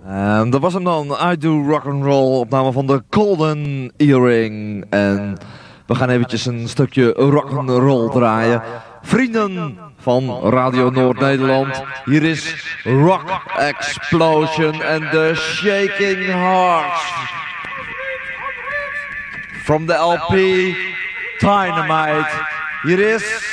En dat was hem dan, I Do Rock'n'Roll, opname van de Golden Earring. En we gaan eventjes een stukje rock'n'roll draaien. Vrienden van Radio Noord-Nederland, hier is Rock Explosion and the Shaking Hearts. From the LP Dynamite, hier is